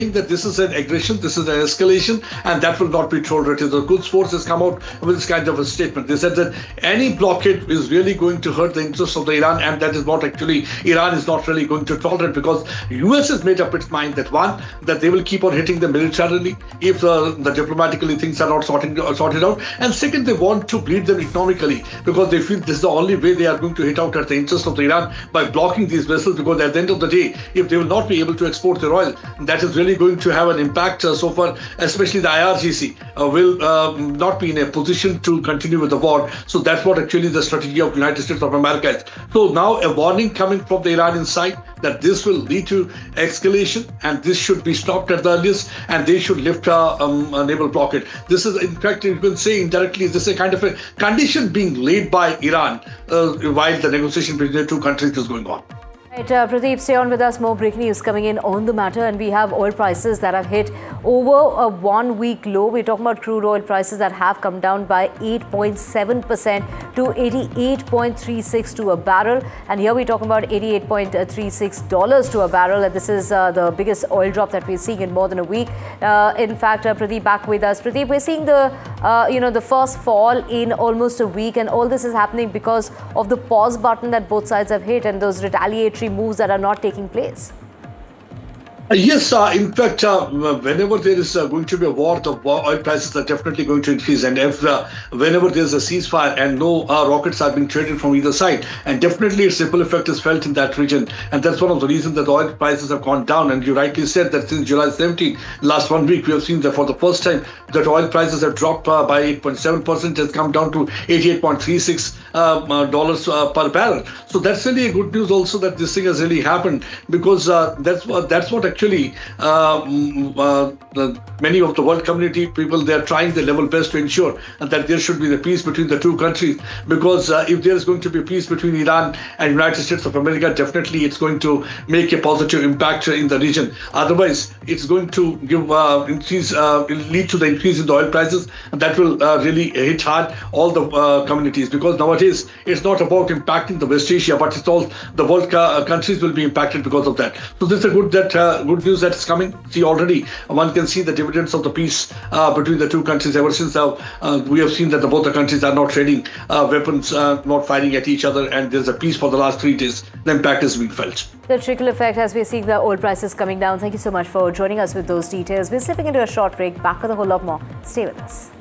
that this is an aggression, this is an escalation, and that will not be tolerated. The Quds Force has come out with this kind of a statement. They said that any blockade is really going to hurt the interests of the Iran, and that is not actually, Iran is not really going to tolerate, because US has made up its mind that one, that they will keep on hitting them militarily if the diplomatically things are not sorted out, and second, they want to bleed them economically, because they feel this is the only way they are going to hit out at the interests of the Iran, by blocking these vessels, because at the end of the day, if they will not be able to export their oil, that is really going to have an impact so far, especially the IRGC will not be in a position to continue with the war. So that's what actually the strategy of United States of America is. So now a warning coming from the Iranian side that this will lead to escalation, and this should be stopped at the earliest, and they should lift a naval blockade. This is, in fact, you can say indirectly, this is a kind of a condition being laid by Iran while the negotiation between the two countries is going on. Right, Pradeep, stay on with us. More breaking news coming in on the matter, and we have oil prices that have hit over a 1 week low. We're talking about crude oil prices that have come down by 8.7% to $88.36 to a barrel, and here we're talking about $88.36 to a barrel, and this is the biggest oil drop that we're seeing in more than a week. In fact, Pradeep, back with us. Pradeep, we're seeing the first fall in almost a week, and all this is happening because of the pause button that both sides have hit and those retaliatory moves that are not taking place. Yes, in fact, whenever there is going to be a war, the oil prices are definitely going to increase. And if whenever there is a ceasefire and no rockets are being traded from either side, and definitely its ripple effect is felt in that region. And that's one of the reasons that the oil prices have gone down. And you rightly said that since July 17, last 1 week, we have seen that for the first time that oil prices have dropped by 8.7%, has come down to $88.36 dollars per barrel. So that's really a good news also that this thing has really happened, because that's what actually many of the world community people, they are trying their level best to ensure that there should be the peace between the two countries, because if there is going to be peace between Iran and United States of America, definitely it's going to make a positive impact in the region. Otherwise, it's going to give lead to the increase in the oil prices, and that will really hit hard all the communities, because nowadays it's not about impacting the West Asia, but it's all the world countries will be impacted because of that. So this is a good news that's coming. See, already one can see the dividends of the peace between the two countries ever since we have seen that both the countries are not trading weapons, not fighting at each other, and there's a peace for the last 3 days. The impact is being felt. The trickle effect as we're seeing the oil prices coming down. Thank you so much for joining us with those details. We're slipping into a short break. Back with a whole lot more. Stay with us.